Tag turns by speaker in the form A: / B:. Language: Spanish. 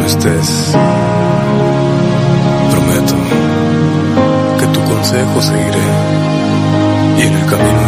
A: no estés, prometo que tu consejo seguiré y en el camino